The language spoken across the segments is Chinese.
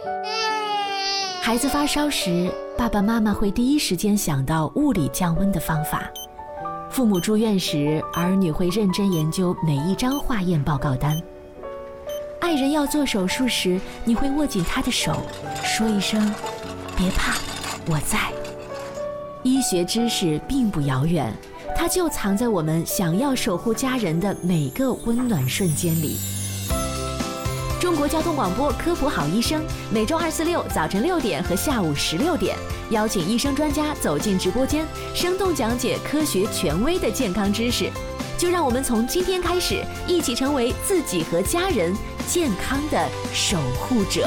孩子发烧时，爸爸妈妈会第一时间想到物理降温的方法。父母住院时，儿女会认真研究每一张化验报告单。爱人要做手术时，你会握紧他的手，说一声“别怕，我在”。医学知识并不遥远，它就藏在我们想要守护家人的每个温暖瞬间里。中国交通广播科普好医生，每周2、4、6早晨6点和下午16点，邀请医生专家走进直播间，生动讲解科学权威的健康知识。就让我们从今天开始，一起成为自己和家人健康的守护者。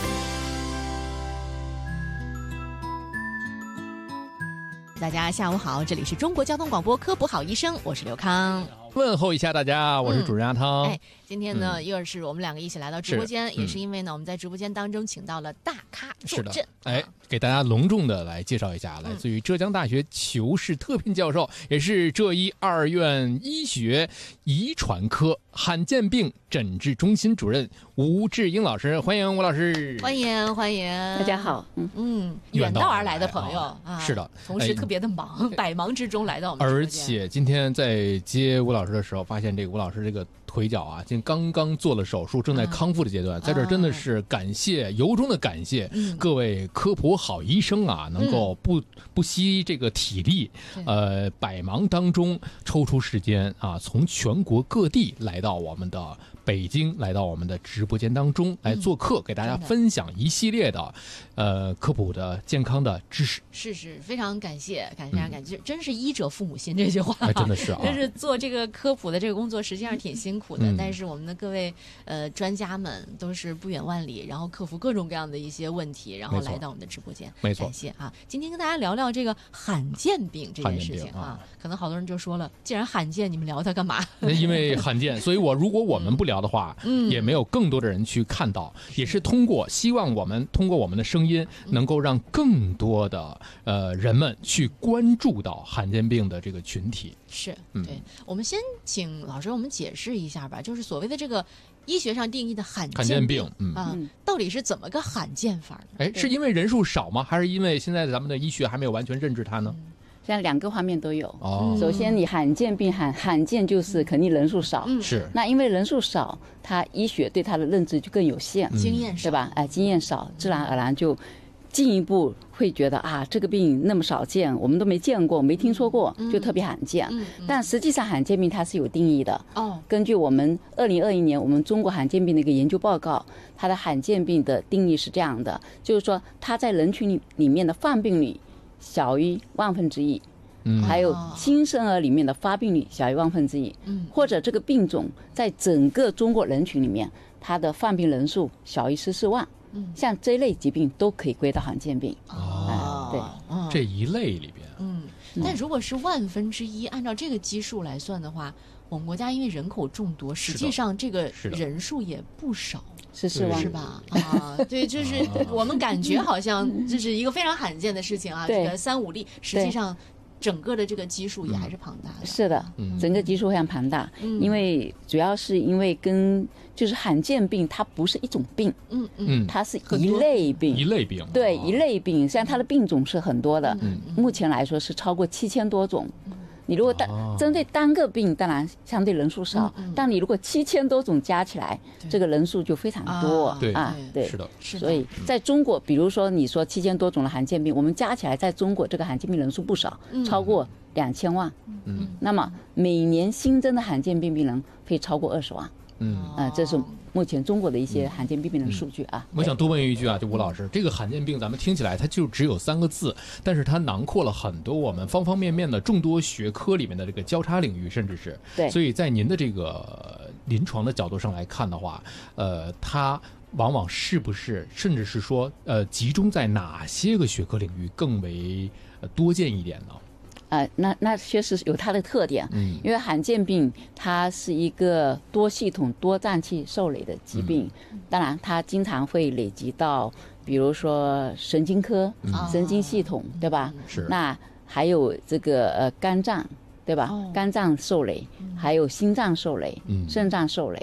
大家下午好，这里是中国交通广播科普好医生，我是刘康。 问候一下大家，我是主任阿汤。 今天呢，又是我们两个一起来到直播间，也是因为呢，我们在直播间当中请到了大咖坐镇。 给大家隆重的来介绍一下，来自于浙江大学裘氏特聘教授，也是浙医2院医学遗传科罕见病诊治中心主任吴志英老师，欢迎吴老师。 欢迎， 大家好。 远道而来的朋友啊， 是的， 同时特别的忙，百忙之中来到我们直播间。 而且今天在接吴老师的时候，发现这个吴老师这个腿脚啊，今天刚刚做了手术，正在康复的阶段，在这儿真的是感谢，由衷的感谢各位科普好医生啊，能够不惜这个体力，百忙当中抽出时间啊，从全国各地来到我们的北京，来到我们的直播间当中来做客，给大家分享一系列的科普的健康的知识。 是非常感谢，非常感谢，真是医者父母心这句话， 真的是啊， 真是做这个科普的这个工作实际上挺辛苦的，但是我们的各位专家们都是不远万里，然后克服各种各样的一些问题，然后来到我们的直播间， 没错， 感谢啊！今天跟大家聊聊这个罕见病这件事情啊，可能好多人就说了，既然罕见，你们聊它干嘛？ 因为罕见，所以如果我们不聊的话，也没有更多的人去看到，也是希望我们通过我们的声音，能够让更多的人们去关注到罕见病的这个群体。 是，对，我们先请老师我们解释一下吧，就是所谓的这个医学上定义的罕见病到底是怎么个罕见法呢？ 是因为人数少吗？还是因为现在咱们的医学还没有完全认知它呢？ 现在2个方面都有。首先，你罕见病罕见就是肯定人数少， 是。 那因为人数少，它医学对它的认知就更有限， 经验少， 对吧？经验少，自然而然就进一步会觉得啊，这个病那么少见，我们都没见过、没听说过，就特别罕见。但实际上罕见病它是有定义的。根据我们2021年我们中国罕见病的一个研究报告，它的罕见病的定义是这样的，就是说它在人群里面的犯病率小于1/1000，还有新生儿里面的发病率小于1/1000，或者这个病种在整个中国人群里面，它的犯病人数小于14万。像这一类疾病都可以归到罕见病。对， 这一类里边。 但如果是1/1000，按照这个基数来算的话，我们国家因为人口众多，实际上这个人数也不少。 14万是吧？对，就是我们感觉好像这是一个非常罕见的事情啊，这个3、5例，实际上整个的这个基数也还是庞大的。 是的，整个基数非常庞大，因为主要是因为就是罕见病它不是一种病，它是一类病，对，一类病，像它的病种是很多的，目前来说是超过7000多种。你如果针对单个病，当然相对人数少，但你如果7000多种加起来，这个人数就非常多。 对，是的。 所以在中国，比如说你说7000多种的罕见病，我们加起来在中国这个罕见病人数不少，超过2000万。那么每年新增的罕见病病人会超过20万。这是目前中国的一些罕见病的数据啊。 我想多问一句啊，就吴老师，这个罕见病咱们听起来它就只有3个字，但是它囊括了很多我们方方面面的众多学科里面的这个交叉领域，甚至是对。 所以在您的这个临床的角度上来看的话，它往往是不是甚至是说集中在哪些个学科领域更为多见一点呢？ 那确实有它的特点，因为罕见病它是一个多系统多脏器受累的疾病，当然它经常会累积到比如说神经科、神经系统，对吧？ 是。 那还有这个肝脏，对吧？肝脏受累，还有心脏受累，肾脏受累。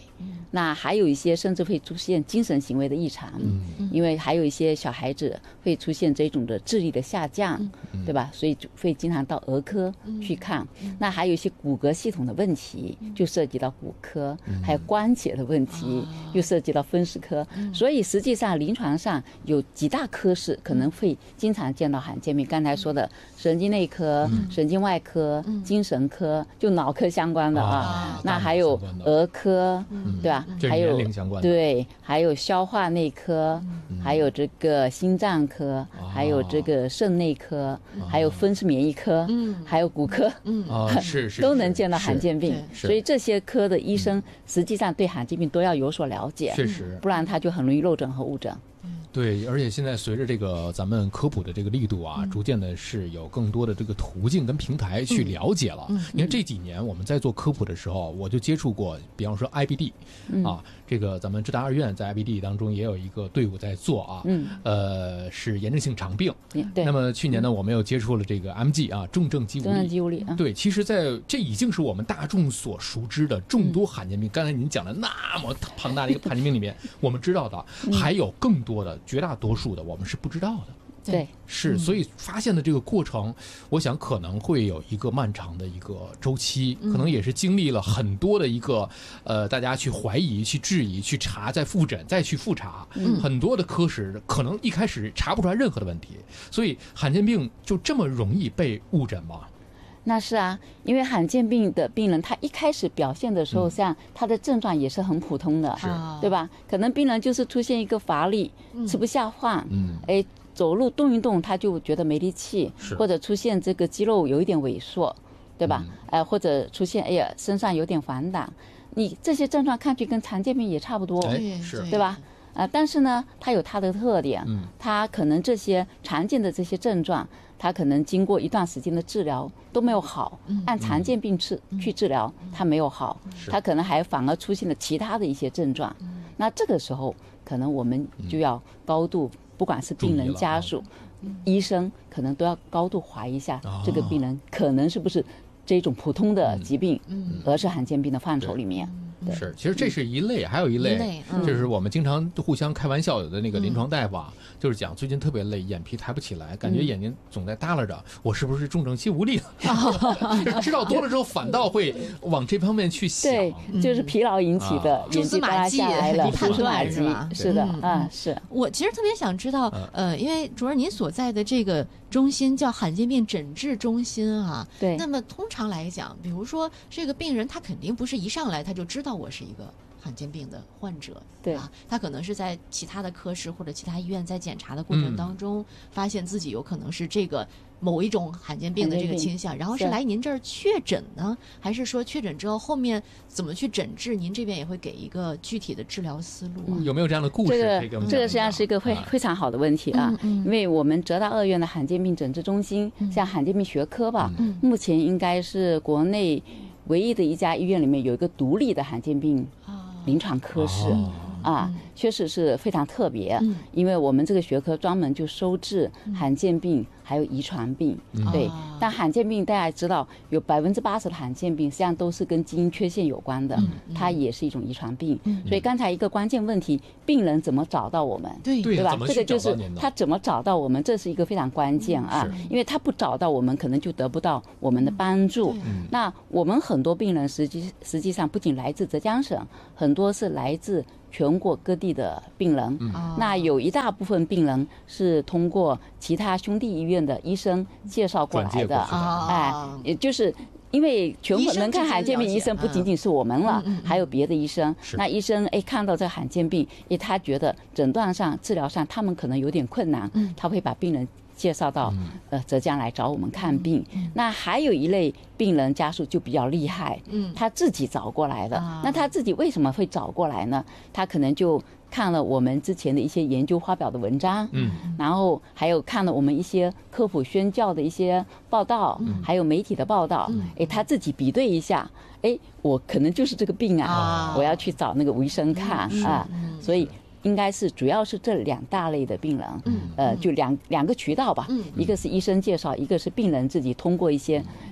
那还有一些甚至会出现精神行为的异常，因为还有一些小孩子会出现这种的智力的下降，对吧？所以就会经常到儿科去看。那还有一些骨骼系统的问题，就涉及到骨科，还有关节的问题，又涉及到风湿科。所以实际上临床上有几大科室可能会经常见到罕见病。刚才说的神经内科、神经外科、精神科，就脑科相关的啊。那还有儿科，对吧？还有对，还有消化内科，还有这个心脏科，还有这个肾内科，还有风湿免疫科，还有骨科，都能见到罕见病。所以这些科的医生实际上对罕见病都要有所了解， 确实， 不然他就很容易漏诊和误诊。 对，而且现在随着这个咱们科普的这个力度啊，逐渐的是有更多的这个途径跟平台去了解了。你看这几年我们在做科普的时候，我就接触过，比方说 IBD 啊，这个咱们浙大二院在 IBD 当中也有一个队伍在做啊，是炎症性肠病。那么去年呢，我们又接触了这个 MG 啊，重症肌无力。对，其实在这已经是我们大众所熟知的众多罕见病。刚才您讲的那么庞大的一个罕见病里面，我们知道的还有更多的。绝大多数的我们是不知道的， 对， 是，所以发现的这个过程，我想可能会有一个漫长的一个周期，可能也是经历了很多的一个大家去怀疑、去质疑、去查、再复诊、再去复查，很多的科室可能一开始查不出来任何的问题，所以罕见病就这么容易被误诊吗？ 那是啊，因为罕见病的病人，他一开始表现的时候，像他的症状也是很普通的，对吧？可能病人就是出现一个乏力，吃不下饭，走路动一动他就觉得没力气，或者出现这个肌肉有一点萎缩，对吧？或者出现身上有点黄疸，你这些症状看去跟常见病也差不多，对吧？但是呢，它有它的特点，它可能这些常见的这些症状，它可能经过一段时间的治疗都没有好，按常见病去治疗，它没有好，它可能还反而出现了其他的一些症状。那这个时候，可能我们就要高度，不管是病人家属、医生，可能都要高度怀疑一下这个病人可能是不是这种普通的疾病，而是罕见病的范畴里面。 是，其实这是一类，还有一类，就是我们经常互相开玩笑有的那个临床大夫啊，就是讲最近特别累，眼皮抬不起来，感觉眼睛总在耷拉着，我是不是重症肌无力了？知道多了之后，反倒会往这方面去想。 对，就是疲劳引起的眼睛耷拉下来了，蛛丝马迹是的，是。 我其实特别想知道，因为主任您所在的这个中心叫罕见病诊治中心啊， 对。 那么通常来讲，比如说这个病人他肯定不是一上来他就知道我是一个罕见病的患者， 对啊，他可能是在其他的科室或者其他医院在检查的过程当中，发现自己有可能是这个某一种罕见病的这个倾向，然后是来您这儿确诊呢，还是说确诊之后后面怎么去诊治？您这边也会给一个具体的治疗思路啊？ 有没有这样的故事？ 这个实际上是一个非常好的问题啊，因为我们浙大二院的罕见病诊治中心，像罕见病学科吧，目前应该是国内唯一的一家医院里面有一个独立的罕见病临床科室啊，确实是非常特别，因为我们这个学科专门就收治罕见病还有遗传病，对。但罕见病大家知道，有80%的罕见病实际上都是跟基因缺陷有关的，它也是一种遗传病。所以刚才一个关键问题，病人怎么找到我们，对吧？这个就是他怎么找到我们，这是一个非常关键啊，因为他不找到我们，可能就得不到我们的帮助。那我们很多病人实际上不仅来自浙江省，很多是来自全国各地的病人，那有一大部分病人是通过其他兄弟医院的医生介绍过来的，也就是因为全国能看罕见病医生不仅仅是我们了，还有别的医生。那医生看到这个罕见病，他觉得诊断上、治疗上他们可能有点困难，他会把病人介绍到浙江来找我们看病。那还有一类病人家属就比较厉害，他自己找过来的。那他自己为什么会找过来呢？他可能就看了我们之前的一些研究发表的文章，然后还有看了我们一些科普宣教的一些报道，还有媒体的报道，他自己比对一下，我可能就是这个病啊，我要去找那个医生看啊，所以应该是主要是这两大类的病人，就两个渠道吧，一个是医生介绍，一个是病人自己通过一些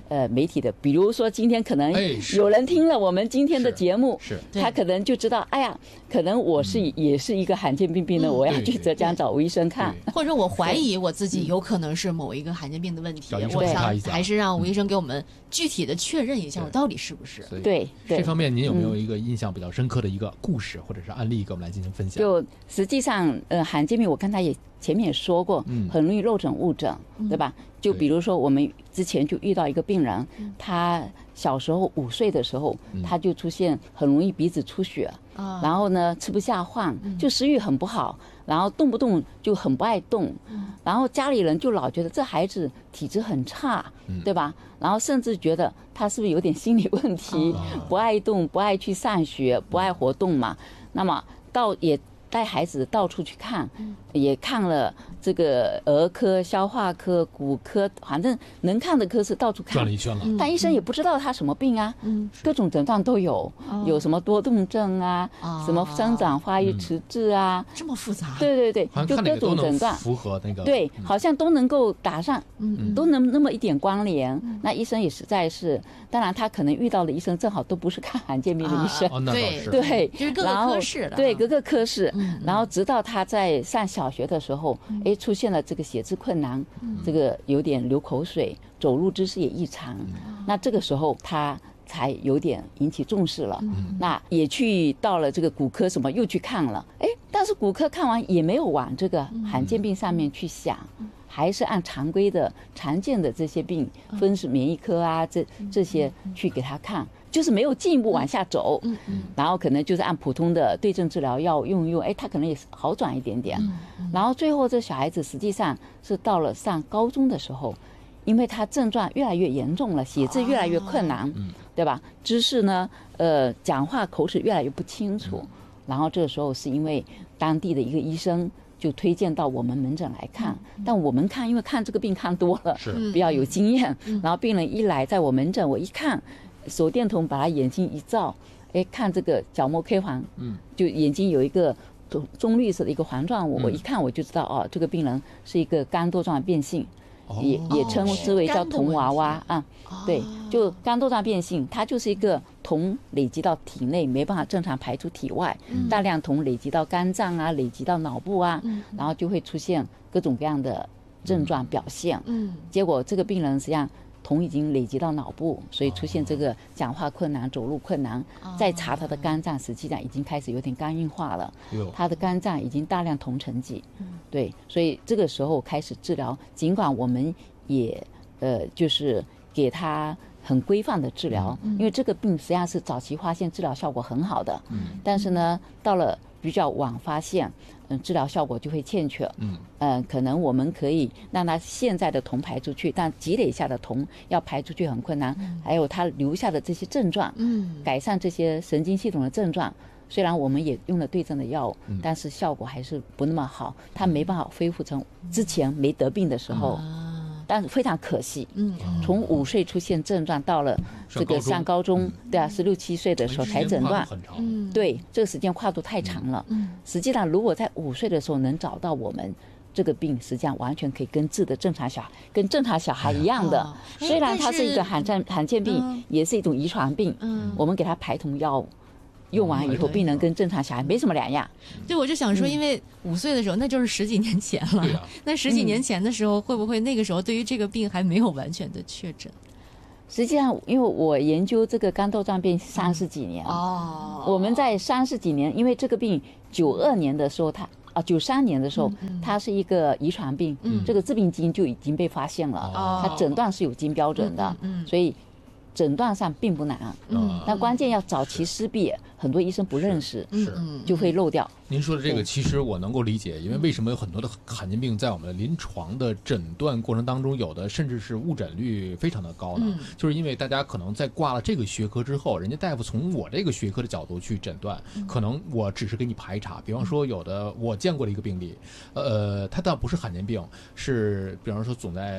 媒体的，比如说今天可能有人听了我们今天的节目，他可能就知道，哎呀，可能我也是一个罕见病病人，我要去浙江找吴医生看， 或者我怀疑我自己有可能是某一个罕见病的问题，我想还是让吴医生给我们具体的确认一下，我到底是不是？ 对， 这方面您有没有一个印象比较深刻的一个故事或者是案例给我们来进行分享？ 就实际上，罕见病我刚才前面也说过，很容易漏诊误诊，对吧？就比如说我们之前就遇到一个病人，他小时候5岁的时候，他就出现很容易鼻子出血，然后呢吃不下饭，就食欲很不好，然后动不动就很不爱动，然后家里人就老觉得这孩子体质很差，对吧？然后甚至觉得他是不是有点心理问题，不爱动，不爱去上学，不爱活动嘛。那么也带孩子到处去看，也看了这个儿科、消化科、骨科，反正能看的科室到处看， 转了一圈了。 但医生也不知道他什么病啊，各种诊断都有，有什么多动症啊，什么生长发育迟滞啊， 这么复杂。 对，就各种诊断符合那个， 对，好像都能够打上，都能那么一点关联。那医生也实在是，当然他可能遇到的医生正好都不是看罕见病的医生， 对，就是各个科室了， 对，各个科室。然后直到他在上小学的时候，出现了这个写字困难，这个有点流口水，走路姿势也异常。那这个时候他才有点引起重视了。那也去到了这个骨科什么又去看了，但是骨科看完也没有往这个罕见病上面去想，还是按常规的常见的这些病，分是免疫科啊这些去给他看，就是没有进一步往下走。然后可能就是按普通的对症治疗药用，他可能也好转一点点。然后最后这小孩子实际上是到了上高中的时候，因为他症状越来越严重了，写字越来越困难，对吧？知识呢，讲话口齿越来越不清楚。然后这个时候是因为当地的一个医生就推荐到我们门诊来看，但我们看因为看这个病看多了，比较有经验。然后病人一来在我门诊，我一看手电筒把他眼睛一照，看这个角膜 K 环，就眼睛有一个棕绿色的一个环状，我一看我就知道，这个病人是一个肝窦状变性，也称之为叫铜娃娃啊。对，就肝窦状变性，它就是一个铜累积到体内没办法正常排出体外，大量铜累积到肝脏啊，累积到脑部啊，然后就会出现各种各样的症状表现。结果这个病人实际上铜已经累积到脑部，所以出现这个讲话困难、走路困难。再查他的肝脏，实际上已经开始有点肝硬化了，他的肝脏已经大量铜沉积。对，所以这个时候开始治疗，尽管我们也就是给他很规范的治疗，因为这个病实际上是早期发现治疗效果很好的，但是呢到了比较晚发现，治疗效果就会欠缺。可能我们可以让他现在的铜排出去，但积累下的铜要排出去很困难。还有他留下的这些症状，改善这些神经系统的症状，虽然我们也用了对症的药物，但是效果还是不那么好，他没办法恢复成之前没得病的时候。但是非常可惜，从5岁出现症状到了这个上高中，对啊，16、17岁的时候才诊断，对，这个时间跨度太长了。实际上，如果在5岁的时候能找到我们这个病，实际上完全可以跟治的正常小孩，跟正常小孩一样的。虽然它是一个罕见病，也是一种遗传病，我们给他排铜药物。用完以后，病人跟正常小孩没什么两样。 对，我就想说，因为5岁的时候，那就是10几年前了。那10几年前的时候，会不会那个时候对于这个病还没有完全的确诊？ 实际上，因为我研究这个肝窦状变30几年，我们在30几年，因为这个病92年的时候93年的时候，它是一个遗传病，这个致病基因就已经被发现了，它诊断是有基因标准的，所以诊断上并不难，但关键要早期识别，很多医生不认识，就会漏掉。 您说的这个其实我能够理解，因为为什么有很多的罕见病在我们临床的诊断过程当中，有的甚至是误诊率非常的高呢？就是因为大家可能在挂了这个学科之后，人家大夫从我这个学科的角度去诊断，可能我只是给你排查。比方说有的我见过的一个病例，它倒不是罕见病，是比方说总在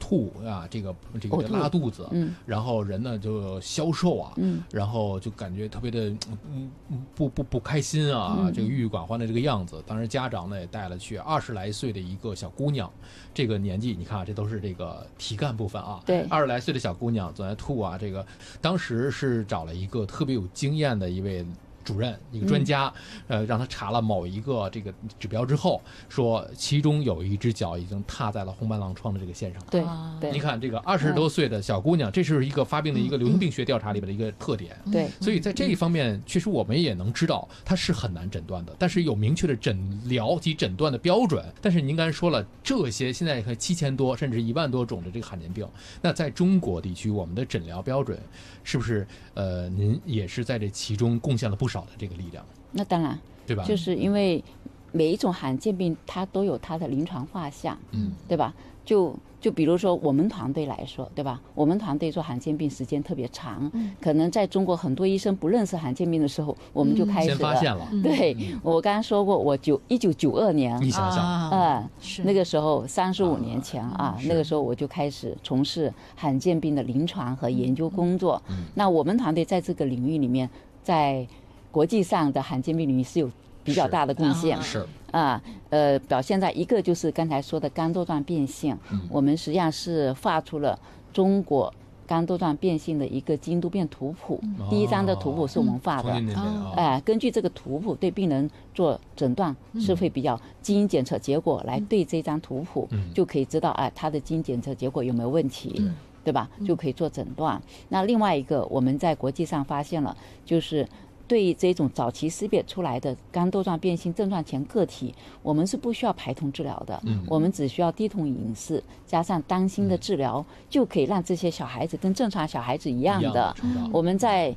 吐啊，这个拉肚子，然后人呢就消瘦啊，然后就感觉特别的不开心啊，这个郁郁寡欢的这个样子。当时家长呢也带了去20来岁的一个小姑娘，这个年纪你看这都是这个体干部分啊， 对 ，20来岁的小姑娘总在吐啊，这个当时是找了一个特别有经验的一位主任，一个专家，让他查了某一个这个指标之后，说其中有一只脚已经踏在了红斑狼疮的这个线上。 对，对， 你看这个20多岁的小姑娘，这是一个发病的一个流行病学调查里边的一个特点。 对， 所以在这一方面，确实我们也能知道它是很难诊断的，但是有明确的诊疗及诊断的标准。但是您刚才说了，这些现在7000多甚至1万多种的这个罕见病，那在中国地区，我们的诊疗标准是不是您也是在这其中贡献了不少的这个力量？ 那当然， 对吧？ 就是因为每一种罕见病它都有它的临床画像，对吧？就比如说我们团队来说，对吧？我们团队做罕见病时间特别长，可能在中国很多医生不认识罕见病的时候，我们就开始了。 先发现了。 对，我刚刚说过，我1992年， 你想想， 那个时候35年前啊，那个时候我就开始从事罕见病的临床和研究工作。那我们团队在这个领域里面，在国际上的罕见病领域是有比较大的贡献。 是表现在一个就是刚才说的肝窦状变性，我们实际上是画出了中国肝窦状变性的一个基因突变图谱，第一张的图谱是我们画的。根据这个图谱对病人做诊断是会比较基因检测结果来对这张图谱，就可以知道他的基因检测结果有没有问题，对吧？就可以做诊断。那另外一个我们在国际上发现了，就是对这种早期识别出来的肝窦状变性症状前个体，我们是不需要排通治疗的，我们只需要低酮饮食加上当心的治疗，就可以让这些小孩子跟正常小孩子一样的。我们在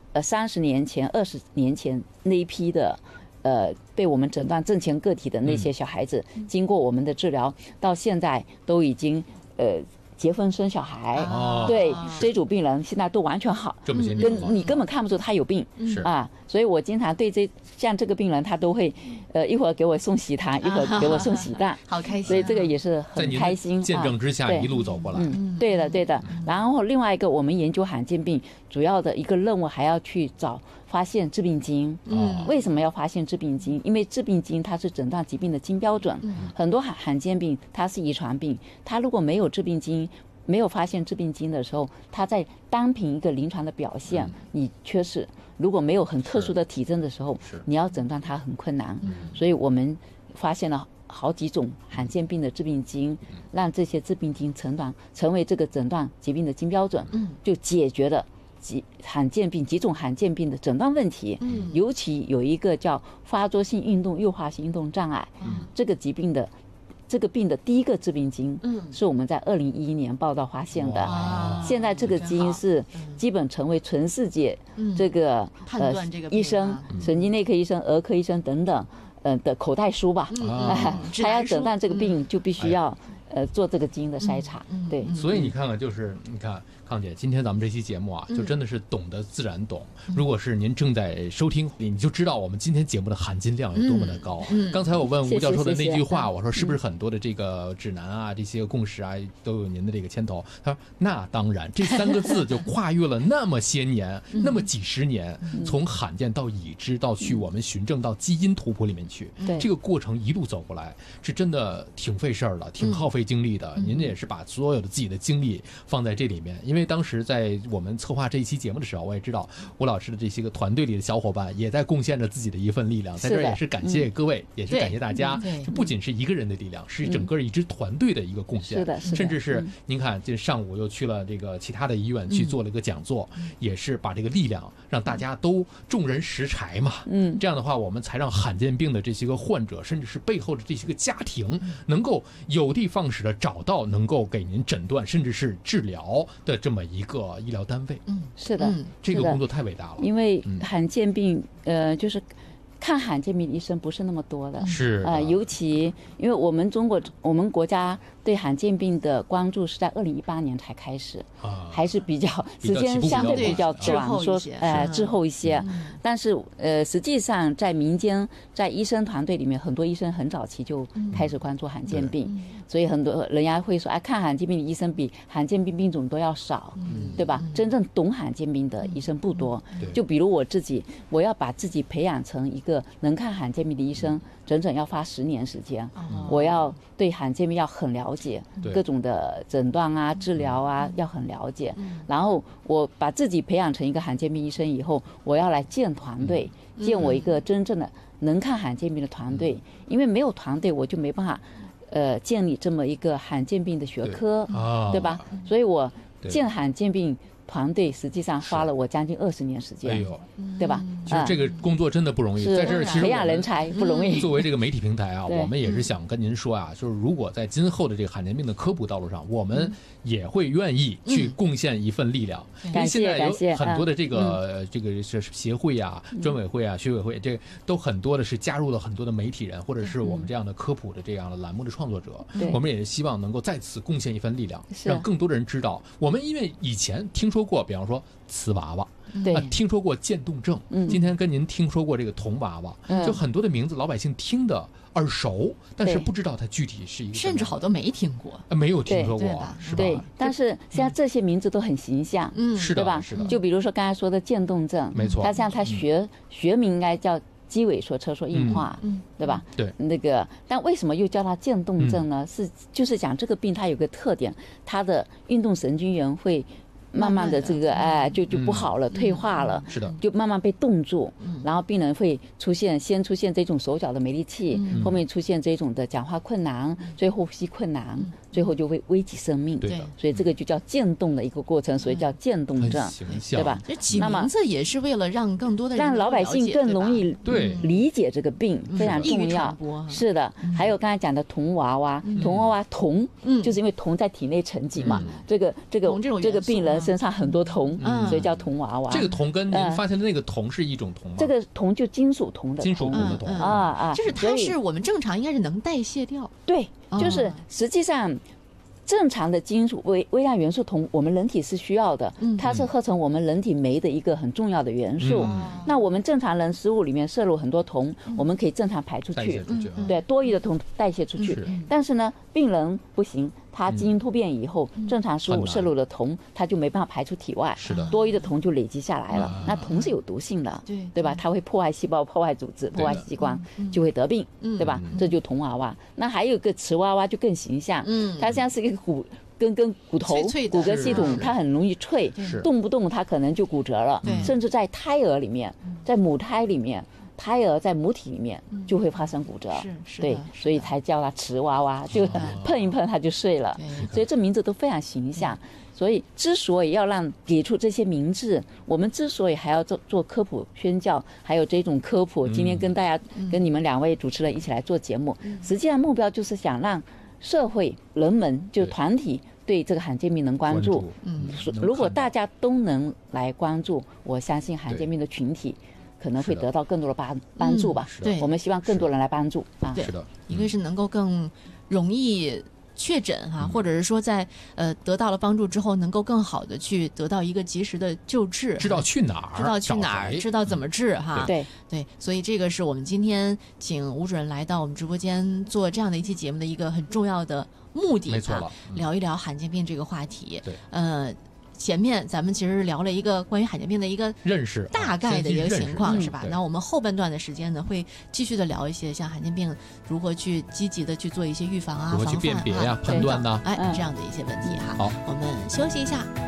30年前、20年前那一批的被我们诊断正前个体的那些小孩子，经过我们的治疗，到现在都已经结婚生小孩，对，这组病人现在都完全好， 这么些年你根本看不出他有病，所以我经常对像这个病人，他都会一会儿给我送喜糖，一会儿给我送喜蛋， 好开心， 所以这个也是很开心。 见证之下一路走过来， 对的对的。然后另外一个，我们研究罕见病主要的一个任务还要去发现致病基因。为什么要发现致病基因？因为致病基因它是诊断疾病的金标准。很多罕见病它是遗传病，它如果没有致病基因，没有发现致病基因的时候，它在单凭一个临床的表现，你缺失。如果没有很特殊的体征的时候，你要诊断它很困难。所以我们发现了好几种罕见病的致病基因，让这些致病基因成为这个诊断疾病的金标准，就解决了几种罕见病的诊断问题。尤其有一个叫发作性运动诱发性运动障碍，这个病的第一个致病基因，是我们在2011年报道发现的。现在这个基因是基本成为全世界这个医生、神经内科医生、儿科医生等等的口袋书吧。他要诊断这个病，就必须要做这个基因的筛查。对， 所以你看看，就是你看康姐，今天咱们这期节目啊，就真的是懂得自然懂。如果是您正在收听，你就知道我们今天节目的含金量有多么的高。刚才我问吴教授的那句话，我说是不是很多的这个指南啊、这些共识啊，都有您的这个牵头？他说那当然，这3个字就跨越了那么些年，那么几十年，从罕见到已知，到去我们循证到基因图谱里面去，这个过程一路走过来，是真的挺费事儿的，挺耗费精力的。您也是把所有的自己的精力放在这里面，因为当时在我们策划这一期节目的时候，我也知道吴老师的这些个团队里的小伙伴也在贡献着自己的一份力量，在这儿也是感谢各位，也是感谢大家。这不仅是一个人的力量，是整个一支团队的一个贡献。甚至是您看，这上午又去了这个其他的医院去做了一个讲座，也是把这个力量让大家都众人拾柴嘛。这样的话，我们才让罕见病的这些个患者，甚至是背后的这些个家庭，能够有的放矢的找到能够给您诊断甚至是治疗的这么一个医疗单位。 是的， 这个工作太伟大了。 因为罕见病就是看罕见病的医生不是那么多的， 是尤其因为我们国家对罕见病的关注是在2018年才开始，还是比较时间相对比较短，说滞后一些。但是实际上在民间，在医生团队里面，很多医生很早期就开始关注罕见病，所以很多人家会说，哎，看罕见病的医生比罕见病病种都要少，对吧？真正懂罕见病的医生不多。就比如我自己，我要把自己培养成一个能看罕见病的医生，整整要花10年时间。我要对罕见病要很了解，各种的诊断啊、治疗啊要很了解。然后我把自己培养成一个罕见病医生以后，我要来建团队，建我一个真正的能看罕见病的团队。因为没有团队，我就没办法建立这么一个罕见病的学科，对吧？所以我建罕见病团队实际上花了我将近20年时间，对吧？ 其实这个工作真的不容易，在这儿其实培养人才不容易。 作为这个媒体平台啊，我们也是想跟您说啊，就是如果在今后的这个罕见病的科普道路上，我们也会愿意去贡献一份力量。因为现在有很多的这个协会啊、专委会啊、学委会，这都很多的是加入了很多的媒体人，或者是我们这样的科普的这样的栏目的创作者。我们也是希望能够在此贡献一份力量，让更多的人知道。我们因为以前听说过，比方说瓷娃娃。听说过渐冻症，今天跟您听说过这个铜娃娃，就很多的名字老百姓听的耳熟，但是不知道它具体是一个， 甚至好多没听过， 没有听说过，是吧？ 对，但是现在这些名字都很形象， 是的， 对吧？ 是的。 就比如说刚才说的渐冻症， 没错， 它像它学名应该叫肌萎缩车缩硬化，对吧？ 对， 但为什么又叫它渐冻症呢？就是讲这个病它有个特点，它的运动神经元会慢慢的就不好了，退化了， 是的， 就慢慢被冻住，然后病人会先出现这种手脚的没力气，后面出现这种的讲话困难，最后呼吸困难，最后就会危及生命。 对， 所以这个就叫渐冻的一个过程，所以叫渐冻症，对吧？ 这起名字也是为了让更多的人让老百姓更容易理解这个病，非常重要。是的，还有刚才讲的铜娃娃，铜就是因为铜在体内沉积嘛，这个病人身上很多铜，所以叫铜娃娃。 这个铜跟您发现的那个铜是一种铜吗？ 这个铜就金属铜的铜就是它是我们正常应该是能代谢掉。 对，就是实际上正常的金属微量元素铜，我们人体是需要的，它是合成我们人体酶的一个很重要的元素。那我们正常人食物里面摄入很多铜，我们可以正常排出去，对，多余的铜代谢出去。但是呢，病人不行。它基因突变以后，正常食物摄入的铜，它就没办法排出体外， 是的， 多余的铜就累积下来了。那铜是有毒性的，对吧？它会破坏细胞、破坏组织、破坏器官，就会得病，对吧？这就铜娃娃。那还有一个瓷娃娃就更形象，它像是一个跟骨头骨骼系统，它很容易脆，动不动它可能就骨折了，甚至在胎儿里面，在母胎里面。胎儿在母体里面就会发生骨折，对，所以才叫它瓷娃娃，就碰一碰它就碎了，所以这名字都非常形象。所以之所以要给出这些名字，我们之所以还要做科普宣教，还有这种科普，今天跟你们2位主持人一起来做节目，实际上目标就是想让社会人们就团体对这个罕见病能关注。如果大家都能来关注，我相信罕见病的群体可能会得到更多的帮助吧。 对， 我们希望更多人来帮助啊。 是的， 一个是能够更容易确诊或者是说在得到了帮助之后，能够更好的去得到一个及时的救治， 知道去哪儿， 知道怎么治对， 所以这个是我们今天请吴主任来到我们直播间做这样的一期节目的一个很重要的目的。 没错了， 聊一聊罕见病这个话题。 对， 前面咱们其实聊了一个关于罕见病的一个认识， 大概的一个情况，是吧？那我们后半段的时间呢，会继续的聊一些像罕见病如何去积极的去做一些预防如何去辨别呀、判断呢， 这样的一些问题哈。 好， 我们休息一下。